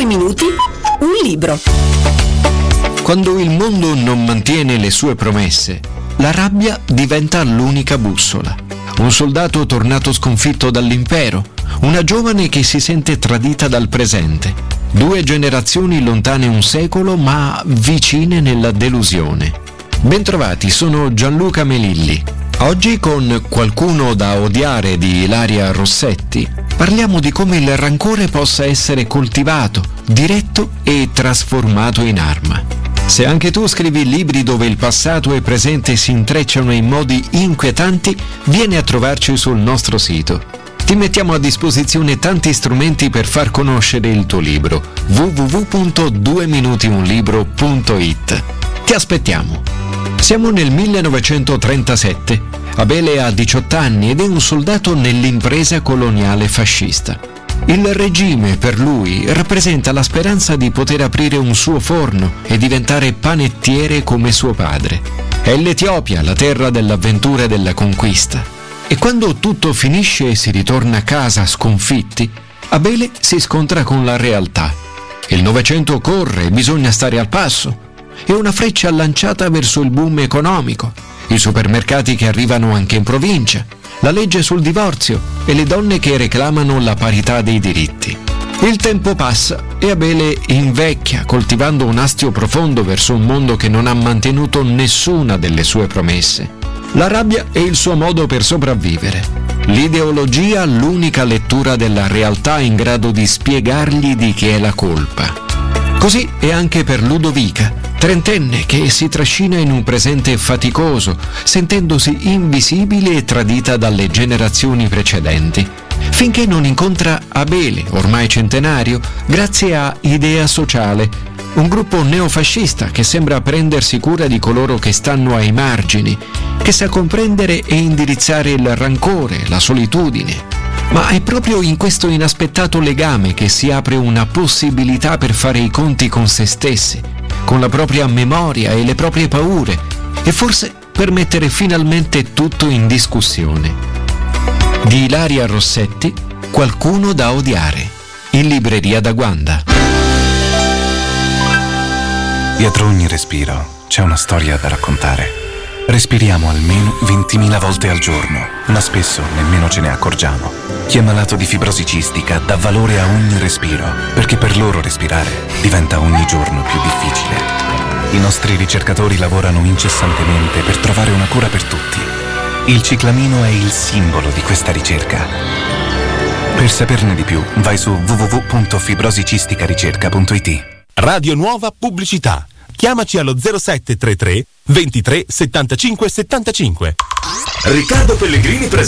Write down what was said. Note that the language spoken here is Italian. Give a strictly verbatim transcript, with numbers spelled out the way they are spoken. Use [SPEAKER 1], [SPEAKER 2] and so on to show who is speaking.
[SPEAKER 1] minuti, un libro.
[SPEAKER 2] Quando il mondo non mantiene le sue promesse, la rabbia diventa l'unica bussola. Un soldato tornato sconfitto dall'impero, una giovane che si sente tradita dal presente, due generazioni lontane un secolo ma vicine nella delusione. Bentrovati, sono Gianluca Melilli. Oggi con Qualcuno da odiare di Ilaria Rossetti parliamo di come il rancore possa essere coltivato, diretto e trasformato in arma. Se anche tu scrivi libri dove il passato e il presente si intrecciano in modi inquietanti, vieni a trovarci sul nostro sito. Ti mettiamo a disposizione tanti strumenti per far conoscere il tuo libro. w w w punto due minuti un libro punto i t. Ti aspettiamo. Siamo nel millenovecentotrentasette. Abele ha diciotto anni ed è un soldato nell'impresa coloniale fascista. Il regime per lui rappresenta la speranza di poter aprire un suo forno e diventare panettiere come suo padre. È l'Etiopia la terra dell'avventura e della conquista. E quando tutto finisce e si ritorna a casa sconfitti, Abele si scontra con la realtà. Il Novecento corre e bisogna stare al passo. È una freccia lanciata verso il boom economico, i supermercati che arrivano anche in provincia, la legge sul divorzio e le donne che reclamano la parità dei diritti. Il tempo passa e Abele invecchia, coltivando un astio profondo verso un mondo che non ha mantenuto nessuna delle sue promesse. La rabbia è il suo modo per sopravvivere. L'ideologia l'unica lettura della realtà in grado di spiegargli di chi è la colpa. Così è anche per Ludovica, trentenne che si trascina in un presente faticoso, sentendosi invisibile e tradita dalle generazioni precedenti, finché non incontra Abele, ormai centenario, grazie a Idea Sociale, un gruppo neofascista che sembra prendersi cura di coloro che stanno ai margini, che sa comprendere e indirizzare il rancore, la solitudine. Ma è proprio in questo inaspettato legame che si apre una possibilità per fare i conti con se stessi, con la propria memoria e le proprie paure, e forse per mettere finalmente tutto in discussione. Di Ilaria Rossetti, Qualcuno da odiare, in libreria da Guanda.
[SPEAKER 3] Dietro ogni respiro c'è una storia da raccontare. Respiriamo almeno ventimila volte al giorno, ma spesso nemmeno ce ne accorgiamo. Chi è malato di fibrosi cistica dà valore a ogni respiro, perché per loro respirare diventa ogni giorno più difficile. I nostri ricercatori lavorano incessantemente per trovare una cura per tutti. Il ciclamino è il simbolo di questa ricerca. Per saperne di più, vai su w w w punto fibrosicistica-ricerca punto i t.
[SPEAKER 4] Radio Nuova Pubblicità. Chiamaci allo zero sette tre tre ventitré settantacinque settantacinque.
[SPEAKER 5] Riccardo Pellegrini presenta